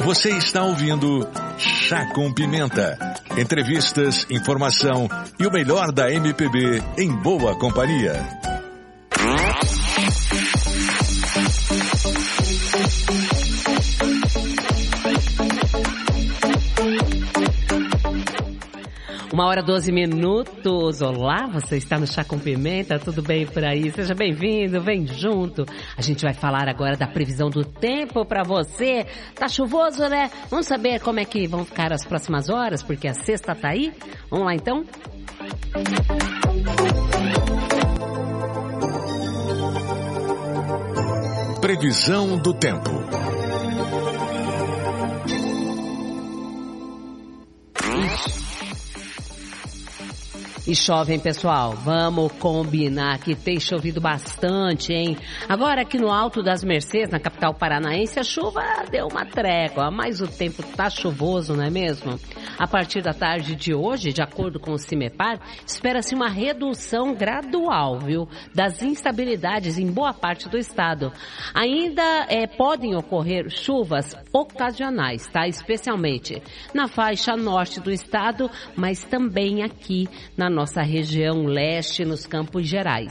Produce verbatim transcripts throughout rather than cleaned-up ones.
Você está ouvindo Chá com Pimenta. Entrevistas, informação e o melhor da M P B em boa companhia. Uma hora, doze minutos. Olá, você está no Chá com Pimenta, tudo bem por aí? Seja bem-vindo, vem junto. A gente vai falar agora da previsão do tempo para você. Tá chuvoso, né? Vamos saber como é que vão ficar as próximas horas, porque a sexta tá aí? Vamos lá, então? Previsão do tempo. E chove, hein, pessoal? Vamos combinar que tem chovido bastante, hein? Agora aqui no Alto das Mercês, na capital paranaense, a chuva deu uma trégua, mas o tempo tá chuvoso, não é mesmo? A partir da tarde de hoje, de acordo com o CIMEPAR, espera-se uma redução gradual, viu, das instabilidades em boa parte do estado. Ainda é, podem ocorrer chuvas ocasionais, tá? Especialmente na faixa norte do estado, mas também aqui na nossa região leste, nos Campos Gerais.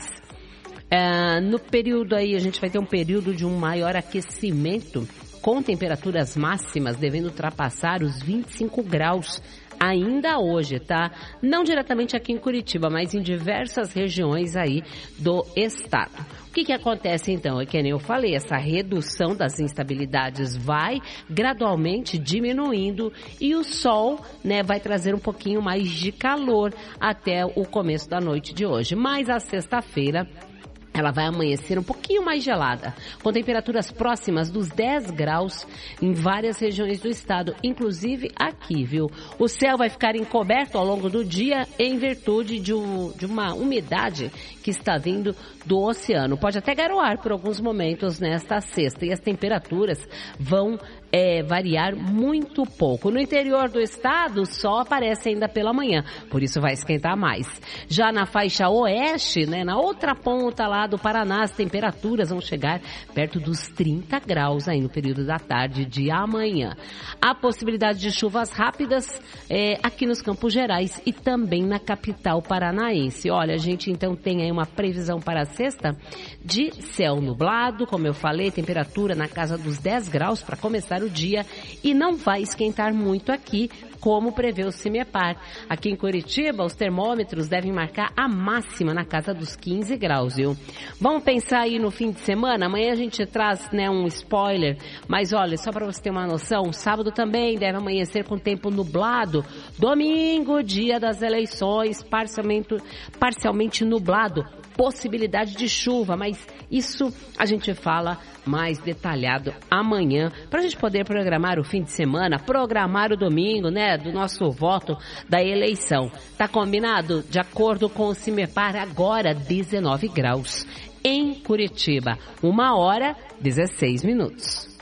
É, no período aí, a gente vai ter um período de um maior aquecimento, com temperaturas máximas devendo ultrapassar os vinte e cinco graus ainda hoje, tá? Não diretamente aqui em Curitiba, mas em diversas regiões aí do estado. O que que acontece então? É que nem eu falei, essa redução das instabilidades vai gradualmente diminuindo e o sol, né, vai trazer um pouquinho mais de calor até o começo da noite de hoje. Mas a sexta-feira ela vai amanhecer um pouquinho mais gelada, com temperaturas próximas dos dez graus em várias regiões do estado, inclusive aqui, viu? O céu vai ficar encoberto ao longo do dia em virtude de, um, de uma umidade que está vindo do oceano. Pode até garoar por alguns momentos nesta sexta e as temperaturas vão É, variar muito pouco. No interior do estado, o sol aparece ainda pela manhã, por isso vai esquentar mais. Já na faixa oeste, né, na outra ponta lá do Paraná, as temperaturas vão chegar perto dos trinta graus aí no período da tarde de amanhã. Há possibilidade de chuvas rápidas é, aqui nos Campos Gerais e também na capital paranaense. Olha, a gente então tem aí uma previsão para a sexta de céu nublado, como eu falei, temperatura na casa dos dez graus para começar o dia e não vai esquentar muito aqui, como prevê o CIMEPAR. Aqui em Curitiba, os termômetros devem marcar a máxima na casa dos quinze graus, viu? Vamos pensar aí no fim de semana? Amanhã a gente traz, né, um spoiler, mas olha, só para você ter uma noção, sábado também deve amanhecer com tempo nublado. Domingo, dia das eleições, parcialmente, parcialmente nublado. Possibilidade de chuva, mas isso a gente fala mais detalhado amanhã, para a gente poder programar o fim de semana, programar o domingo, né, do nosso voto da eleição. Tá combinado? De acordo com o CIMEPAR, agora dezenove graus em Curitiba. Uma hora, dezesseis minutos.